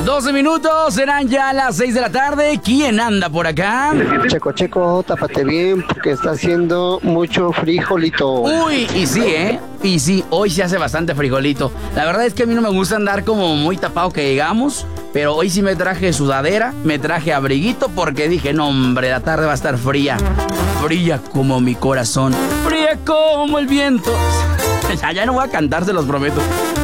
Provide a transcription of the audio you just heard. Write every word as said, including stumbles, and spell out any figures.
doce minutos, serán ya las seis de la tarde. ¿Quién anda por acá? Checo, Checo, tápate bien porque está haciendo mucho frijolito. Uy, y sí, ¿eh? Y sí, hoy se hace bastante frijolito. La verdad es que a mí no me gusta andar como muy tapado que llegamos, pero hoy sí me traje sudadera, me traje abriguito porque dije, no hombre, la tarde va a estar fría. Fría como mi corazón, fría como el viento. Ya, ya no voy a cantar, se los prometo.